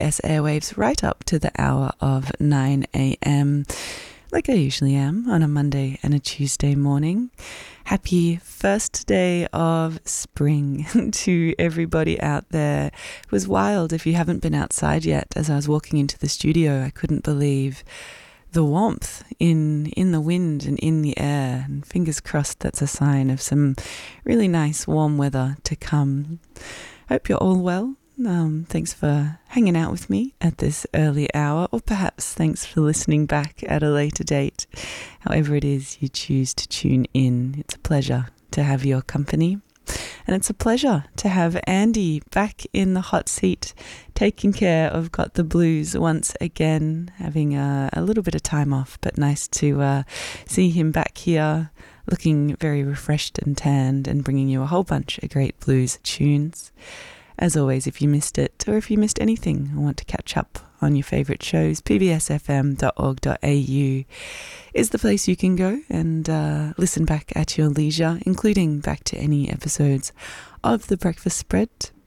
PBS airwaves right up to the hour of 9 a.m. like I usually am on a Monday and a Tuesday morning. Happy first day of spring to everybody out there. It was wild if you haven't been outside yet. As I was walking into the studio, I couldn't believe the warmth in the wind and in the air. And fingers crossed that's a sign of some really nice warm weather to come. Hope you're all well. Thanks for hanging out with me at this early hour, or perhaps thanks for listening back at a later date. However it is you choose to tune in, it's a pleasure to have your company. And it's a pleasure to have Andy back in the hot seat, taking care of Got the Blues once again, having a little bit of time off, but nice to see him back here, looking very refreshed and tanned and bringing you a whole bunch of great blues tunes. As always, if you missed it or if you missed anything or want to catch up on your favourite shows, pbsfm.org.au is the place you can go and listen back at your leisure, including back to any episodes of The Breakfast Spread.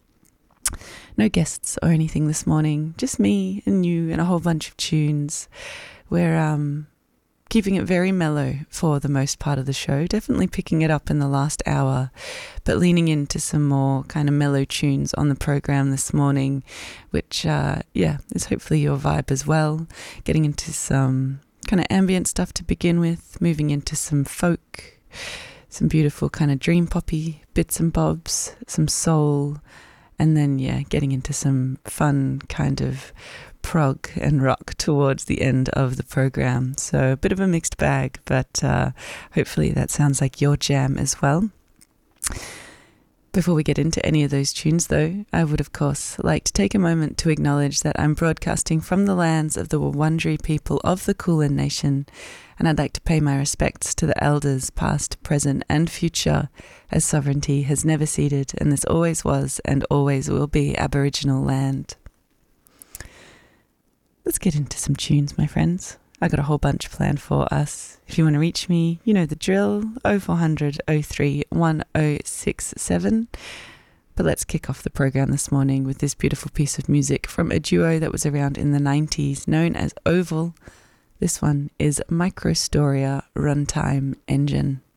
No guests or anything this morning, just me and you and a whole bunch of tunes. We're keeping it very mellow for the most part of the show, definitely picking it up in the last hour, but leaning into some more kind of mellow tunes on the program this morning, which is hopefully your vibe as well. Getting into some kind of ambient stuff to begin with, moving into some folk, some beautiful kind of dream poppy bits and bobs, some soul, and then getting into some fun kind of prog and rock towards the end of the program. So a bit of a mixed bag, but hopefully that sounds like your jam as well. Before we get into any of those tunes though, I would of course like to take a moment to acknowledge that I'm broadcasting from the lands of the Wurundjeri people of the Kulin Nation, and I'd like to pay my respects to the elders past, present and future, as sovereignty has never ceded and this always was and always will be Aboriginal land. Let's get into some tunes, my friends. I got a whole bunch planned for us. If you want to reach me, you know the drill, 0400 03 1067. But let's kick off the program this morning with this beautiful piece of music from a duo that was around in the 90s, known as Oval. This one is Microstoria Runtime Engine.